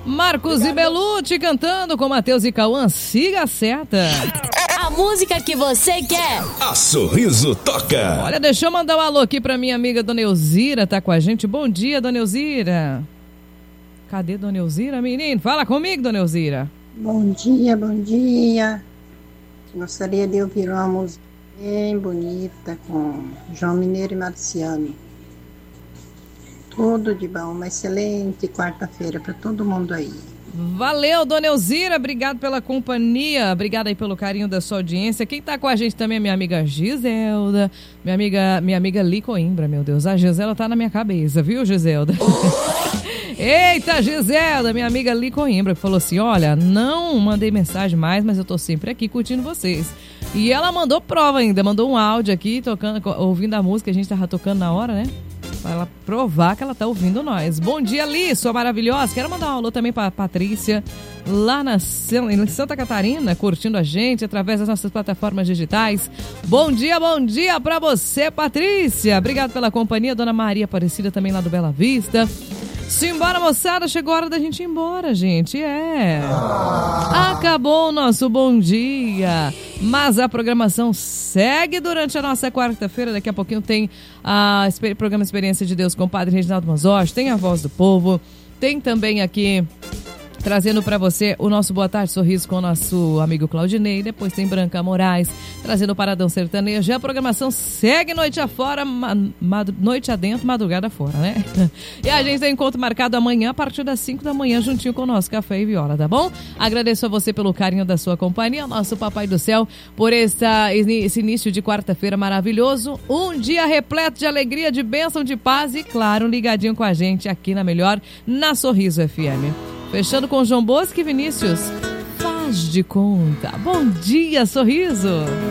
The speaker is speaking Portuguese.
Marcos e Belucci cantando com Matheus e Cauã, Siga a Seta. A música que você quer. A Sorriso toca. Olha, deixa eu mandar um alô aqui pra minha amiga Dona Elzira, tá com a gente. Bom dia, Dona Elzira. Cadê Dona Elzira, menino? Fala comigo, Dona Elzira. Bom dia, bom dia. Gostaria de ouvir uma música bem bonita com João Mineiro e Marciano. Tudo de bom, uma excelente quarta-feira para todo mundo aí. Valeu, Dona Elzira, obrigado pela companhia, obrigado aí pelo carinho da sua audiência. Quem tá com a gente também é minha amiga Giselda, minha amiga Li Coimbra, meu Deus, a Giselda tá na minha cabeça, viu, Giselda? Eita, Giselda, minha amiga Li Coimbra, que falou assim, olha, não mandei mensagem mais, mas eu tô sempre aqui curtindo vocês. E ela mandou prova ainda, mandou um áudio aqui, tocando, ouvindo a música que a gente tava tocando na hora, né? Pra ela provar que ela tá ouvindo nós. Bom dia, Li, sua maravilhosa. Quero mandar um alô também pra Patrícia, lá em Santa Catarina, curtindo a gente através das nossas plataformas digitais. Bom dia pra você, Patrícia. Obrigado pela companhia, Dona Maria Aparecida também lá do Bela Vista. Simbora, moçada, chegou a hora da gente ir embora, gente, Acabou o nosso bom dia, mas a programação segue durante a nossa quarta-feira. Daqui a pouquinho tem o programa Experiência de Deus com o Padre Reginaldo Manzotti, tem a Voz do Povo, tem também aqui trazendo para você o nosso Boa Tarde Sorriso com o nosso amigo Claudinei. Depois tem Branca Moraes trazendo o Paradão Sertanejo. E a programação segue noite afora, noite adentro, madrugada fora, né? E a gente tem encontro marcado amanhã a partir das 5 da manhã juntinho com o nosso Café e Viola, tá bom? Agradeço a você pelo carinho da sua companhia, nosso Papai do Céu, por esse início de quarta-feira maravilhoso. Um dia repleto de alegria, de bênção, de paz e, claro, ligadinho com a gente aqui na Melhor, na Sorriso FM. Fechando com João Bosco e Vinícius, faz de conta. Bom dia, Sorriso!